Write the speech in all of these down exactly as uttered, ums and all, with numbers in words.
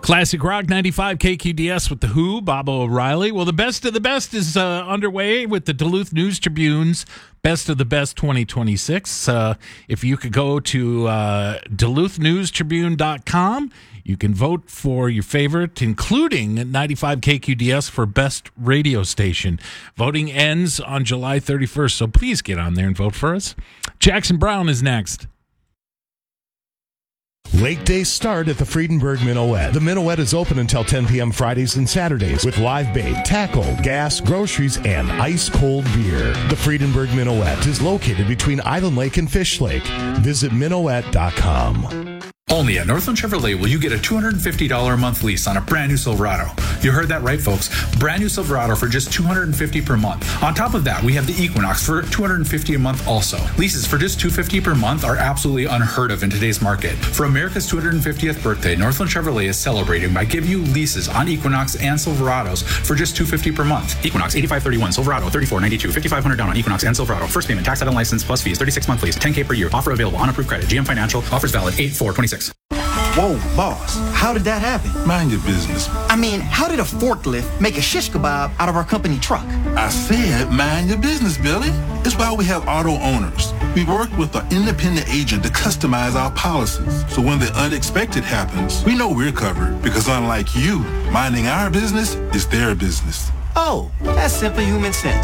Classic Rock ninety-five K Q D S with The Who, Bob O'Reilly. Well, the best of the best is uh, underway with the Duluth News Tribune's Best of the Best twenty twenty-six. Uh, if you could go to uh, Duluth News Tribune dot com, you can vote for your favorite, including ninety-five K Q D S for Best Radio Station. Voting ends on July thirty-first, so please get on there and vote for us. Jackson Brown is next. Lake days start at the Friedenberg Minuet. The Minuet is open until ten p.m. Fridays and Saturdays with live bait, tackle, gas, groceries, and ice-cold beer. The Friedenberg Minuet is located between Island Lake and Fish Lake. Visit minuet dot com. Only at Northland Chevrolet will you get a two hundred fifty dollars a month lease on a brand new Silverado. You heard that right, folks. Brand new Silverado for just two hundred fifty dollars per month. On top of that, we have the Equinox for two hundred fifty dollars a month also. Leases for just two hundred fifty dollars per month are absolutely unheard of in today's market. For America's two hundred fiftieth birthday, Northland Chevrolet is celebrating by giving you leases on Equinox and Silverados for just two hundred fifty dollars per month. Equinox eighty-five thirty-one, Silverado thirty-four ninety-two, fifty-five hundred dollars down on Equinox and Silverado. First payment, tax title and license plus fees, thirty-six month lease, ten K per year. Offer available on approved credit. G M Financial. Offers valid eight four twenty-six. Whoa, boss, how did that happen? Mind your business. I mean, how did a forklift make a shish kebab out of our company truck? I said mind your business, Billy. It's why we have auto owners. We work with an independent agent to customize our policies. So when the unexpected happens, we know we're covered because unlike you, minding our business is their business. Oh, that's simply human sense.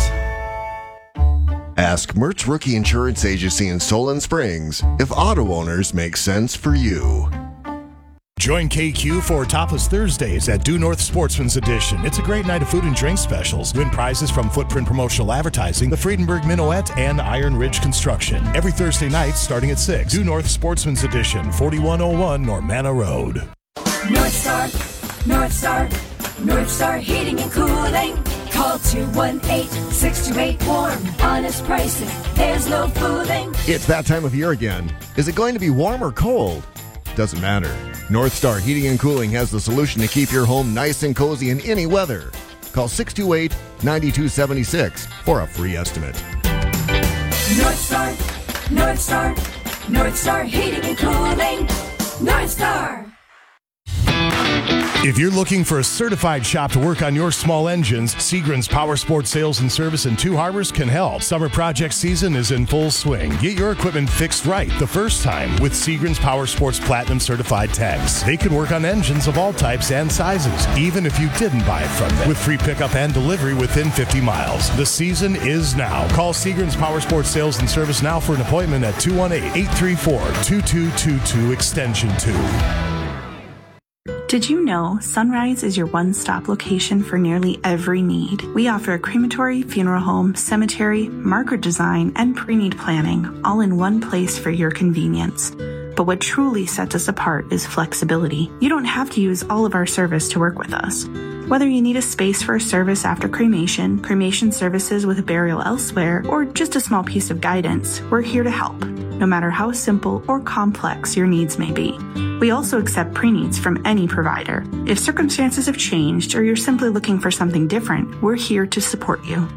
Ask Mertz Rookie Insurance Agency in Solon Springs if auto owners make sense for you. Join K Q for Topless Thursdays at Due North Sportsman's Edition. It's a great night of food and drink specials. Win prizes from Footprint Promotional Advertising, the Friedenberg Minuet, and Iron Ridge Construction. Every Thursday night starting at six. Due North Sportsman's Edition, forty-one oh one Normanna Road. North Star, North Star, North Star Heating and Cooling. Call two one eight, six two eight, warm. Honest pricing, there's no fooling. It's that time of year again. Is it going to be warm or cold? Doesn't matter. North Star Heating and Cooling has the solution to keep your home nice and cozy in any weather. Call six two eight, nine two seven six for a free estimate. North Star, North Star, North Star Heating and Cooling. North Star. If you're looking for a certified shop to work on your small engines, Seagram's Power Sports Sales and Service in Two Harbors can help. Summer project season is in full swing. Get your equipment fixed right the first time with Seagram's Power Sports Platinum Certified Techs. They can work on engines of all types and sizes, even if you didn't buy it from them, with free pickup and delivery within fifty miles. The season is now. Call Seagram's Power Sports Sales and Service now for an appointment at two one eight, eight three four, two two two two extension two. Did you know Sunrise is your one-stop location for nearly every need? We offer a crematory, funeral home, cemetery, marker design, and pre-need planning, all in one place for your convenience. But what truly sets us apart is flexibility. You don't have to use all of our service to work with us. Whether you need a space for a service after cremation, cremation services with a burial elsewhere, or just a small piece of guidance, we're here to help, no matter how simple or complex your needs may be. We also accept pre-needs from any provider. If circumstances have changed or you're simply looking for something different, we're here to support you.